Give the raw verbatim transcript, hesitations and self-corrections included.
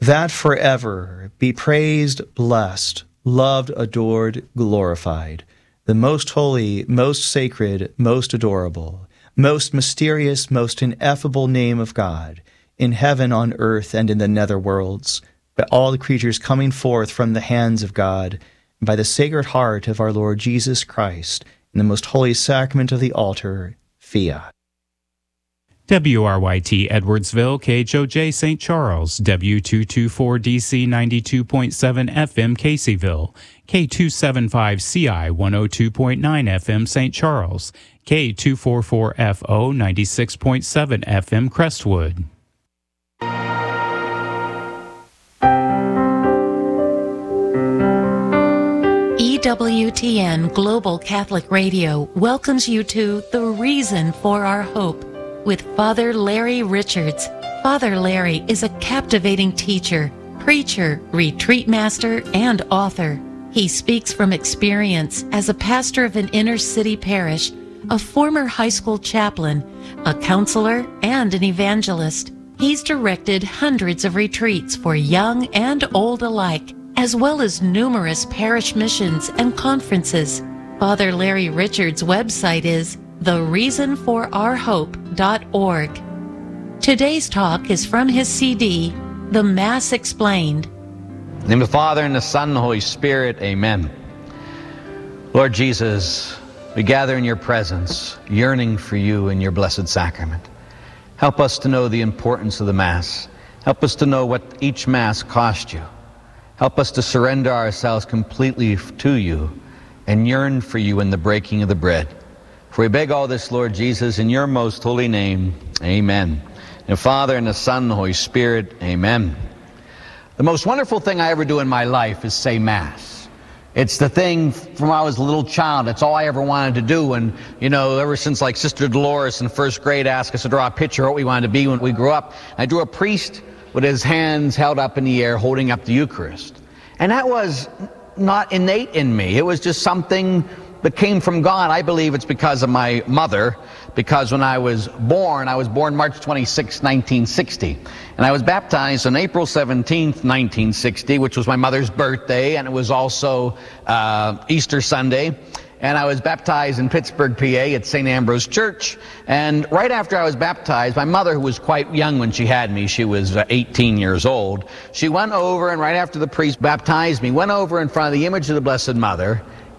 that forever be praised, blessed, loved, adored, glorified, the most holy, most sacred, most adorable, most mysterious, most ineffable name of God, in heaven, on earth, and in the nether worlds, by all the creatures coming forth from the hands of God, and by the sacred heart of our Lord Jesus Christ, in the most holy sacrament of the altar, fiat. W R Y T Edwardsville, K H O J Saint Charles, W two twenty-four D C ninety-two point seven F M Caseyville, K two seventy-five C I one oh two point nine F M Saint Charles, K two forty-four F O ninety-six point seven F M Crestwood. E W T N Global Catholic Radio welcomes you to The Reason for Our Hope with Father Larry Richards. Father Larry is a captivating teacher, preacher, retreat master, and author. He speaks from experience as a pastor of an inner city parish, a former high school chaplain, a counselor, and an evangelist. He's directed hundreds of retreats for young and old alike, as well as numerous parish missions and conferences. Father Larry Richards' website is the reason for our hope dot org. Today's talk is from his C D, The Mass Explained. In the name of the Father, and the Son, and the Holy Spirit, amen. Lord Jesus, we gather in your presence, yearning for you in your blessed sacrament. Help us to know the importance of the Mass. Help us to know what each Mass cost you. Help us to surrender ourselves completely to you and yearn for you in the breaking of the bread. For we beg all this, Lord Jesus, in your most holy name, amen. And the Father, and the Son, and the Holy Spirit, amen. The most wonderful thing I ever do in my life is say Mass. It's the thing from when I was a little child. It's all I ever wanted to do. And, you know, ever since like Sister Dolores in first grade asked us to draw a picture of what we wanted to be when we grew up, I drew a priest with his hands held up in the air holding up the Eucharist. And that was not innate in me. It was just something that came from God. I believe it's because of my mother, because when I was born, I was born March twenty-sixth, nineteen sixty. And I was baptized on April seventeenth, nineteen sixty, which was my mother's birthday, and it was also uh, Easter Sunday. And I was baptized in Pittsburgh, P A at Saint Ambrose Church. And right after I was baptized, my mother, who was quite young when she had me, she was uh, eighteen years old, she went over, and right after the priest baptized me, went over in front of the image of the Blessed Mother